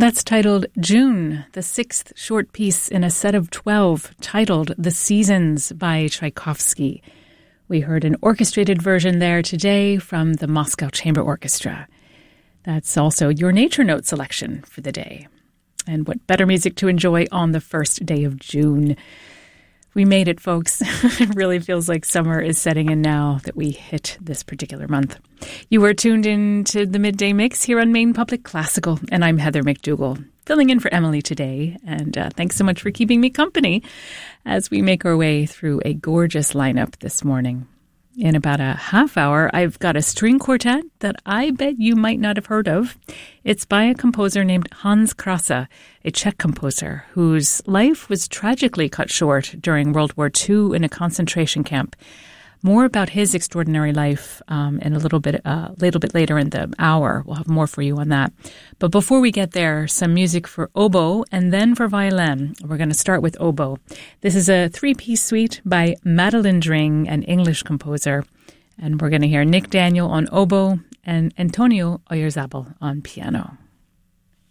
That's titled June, the sixth short piece in a set of 12 titled The Seasons by Tchaikovsky. We heard an orchestrated version there today from the Moscow Chamber Orchestra. That's also your Nature Note selection for the day. And what better music to enjoy on the first day of June. We made it, folks. It really feels like summer is setting in now that we hit this particular month. You are tuned in to the Midday Mix here on Maine Public Classical, and I'm Heather McDougall, filling in for Emily today. And thanks so much for keeping me company as we make our way through a gorgeous lineup this morning. In about a half hour, I've got a string quartet that I bet you might not have heard of. It's by a composer named Hans Krasa, a Czech composer whose life was tragically cut short during World War II in a concentration camp. More about his extraordinary life in a little bit later in the hour. We'll have more for you on that. But before we get there, some music for oboe and then for violin. We're going to start with oboe. This is a three-piece suite by Madeline Dring, an English composer. And we're going to hear Nick Daniel on oboe and Antonio Oyarzabal on piano.